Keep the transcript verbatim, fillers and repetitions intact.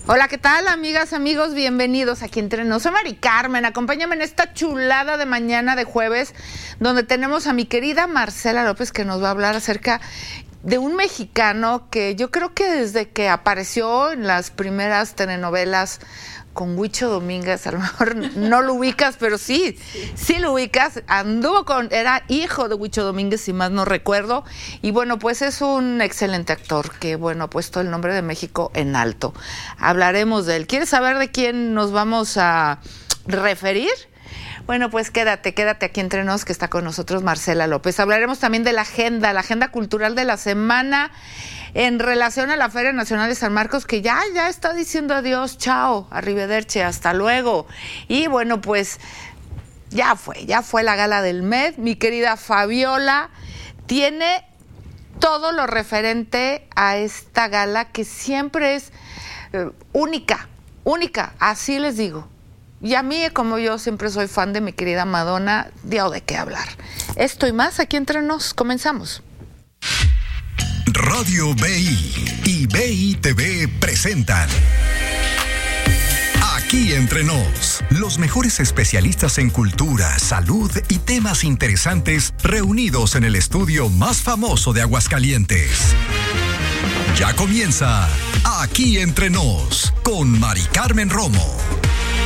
Hola, ¿qué tal, amigas, amigos? Bienvenidos aquí entre nos. Soy Mari Carmen, acompáñame en esta chulada de mañana de jueves, donde tenemos a mi querida Marcela López, que nos va a hablar acerca de un mexicano que yo creo que desde que apareció en las primeras telenovelas con Huicho Domínguez, a lo mejor no lo ubicas, pero sí, sí lo ubicas, anduvo con, era hijo de Huicho Domínguez, si más no recuerdo, y bueno, pues es un excelente actor que, bueno, ha puesto el nombre de México en alto. Hablaremos de él. ¿Quieres saber de quién nos vamos a referir? Bueno, pues quédate, quédate aquí entre nos, que está con nosotros Marcela López. Hablaremos también de la agenda, la agenda cultural de la semana en relación a la Feria Nacional de San Marcos, que ya, ya está diciendo adiós, chao, arrivederci, hasta luego. Y bueno, pues ya fue, ya fue la gala del M E D. Mi querida Fabiola tiene todo lo referente a esta gala, que siempre es eh, única, única, así les digo. Y a mí, como yo siempre soy fan de mi querida Madonna, dio de qué hablar. Esto y más aquí entre nos. Comenzamos. Radio B I y B I T V presentan Aquí entre nos, los mejores especialistas en cultura, salud y temas interesantes reunidos en el estudio más famoso de Aguascalientes. Ya comienza Aquí entre nos con Mari Carmen Romo.